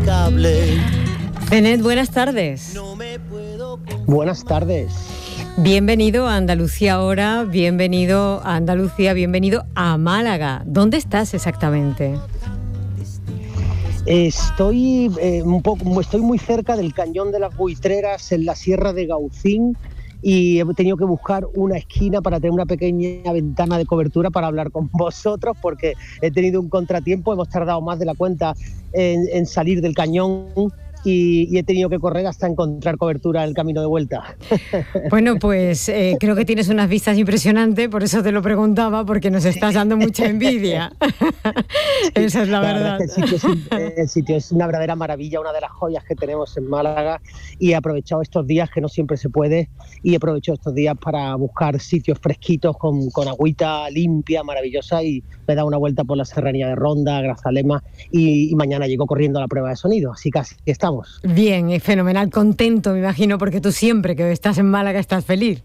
inexplicable. Zenet, buenas tardes. Buenas tardes. Bienvenido a Andalucía ahora, bienvenido a Andalucía, bienvenido a Málaga. ¿Dónde estás exactamente? Estoy muy cerca del Cañón de las Buitreras, en la Sierra de Gaucín, y he tenido que buscar una esquina para tener una pequeña ventana de cobertura para hablar con vosotros, porque he tenido un contratiempo, hemos tardado más de la cuenta en salir del cañón. Y he tenido que correr hasta encontrar cobertura en el camino de vuelta. Bueno, pues creo que tienes unas vistas impresionantes, por eso te lo preguntaba, porque nos estás dando mucha envidia. Esa es la verdad. Es que el sitio es una verdadera maravilla, una de las joyas que tenemos en Málaga, y he aprovechado estos días, que no siempre se puede, y he aprovechado estos días para buscar sitios fresquitos con agüita limpia, maravillosa, y me he dado una vuelta por la serranía de Ronda, Grazalema, y mañana llego corriendo a la prueba de sonido, así que así estamos. Bien, fenomenal, contento, me imagino, porque tú siempre que estás en Málaga estás feliz.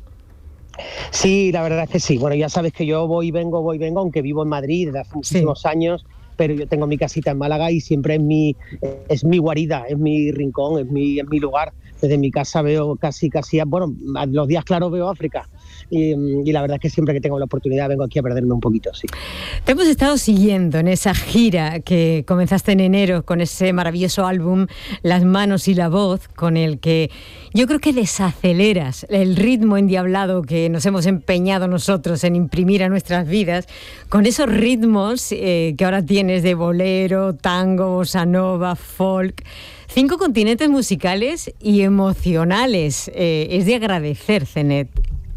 Sí, la verdad es que sí. Bueno, ya sabes que yo voy y vengo, aunque vivo en Madrid desde hace muchísimos años, pero yo tengo mi casita en Málaga y siempre es mi guarida, es mi rincón, es mi lugar. Desde mi casa veo casi, bueno, los días claros veo África. Y la verdad es que siempre que tengo la oportunidad vengo aquí a perderme un poquito, sí. Te hemos estado siguiendo en esa gira que comenzaste en enero con ese maravilloso álbum Las manos y la voz, con el que yo creo que desaceleras el ritmo endiablado que nos hemos empeñado nosotros en imprimir a nuestras vidas, con esos ritmos que ahora tienes de bolero, tango, bossa nova, folk. 5 continentes musicales y emocionales. Es de agradecer, Zenet.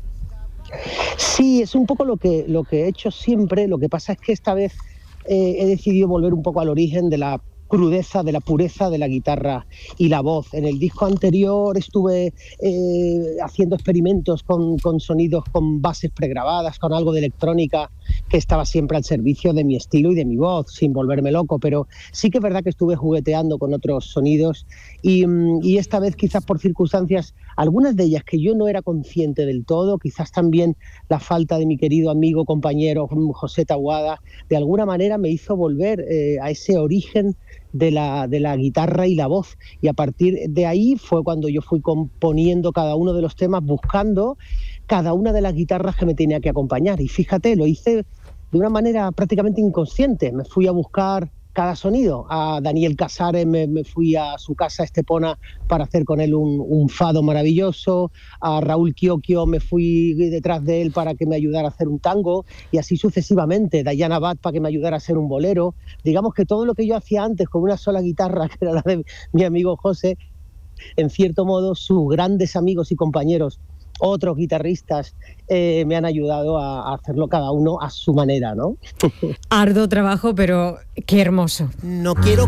Sí, es un poco lo que he hecho siempre. Lo que pasa es que esta vez he decidido volver un poco al origen de la crudeza, de la pureza de la guitarra y la voz. En el disco anterior estuve haciendo experimentos con sonidos, con bases pregrabadas, con algo de electrónica que estaba siempre al servicio de mi estilo y de mi voz, sin volverme loco, pero sí que es verdad que estuve jugueteando con otros sonidos y esta vez quizás por circunstancias, algunas de ellas que yo no era consciente del todo, quizás también la falta de mi querido amigo, compañero José Taboada, de alguna manera me hizo volver a ese origen de la guitarra y la voz, y a partir de ahí fue cuando yo fui componiendo cada uno de los temas, buscando cada una de las guitarras que me tenía que acompañar, y fíjate, lo hice de una manera prácticamente inconsciente. Me fui a buscar cada sonido. A Daniel Casares me fui a su casa Estepona para hacer con él un fado maravilloso. A Raúl Chiochio me fui detrás de él para que me ayudara a hacer un tango, y así sucesivamente. Dayana Abad para que me ayudara a hacer un bolero. Digamos que todo lo que yo hacía antes con una sola guitarra, que era la de mi amigo José, en cierto modo sus grandes amigos y compañeros, otros guitarristas, me han ayudado a hacerlo cada uno a su manera, ¿no? Arduo trabajo, pero qué hermoso. No quiero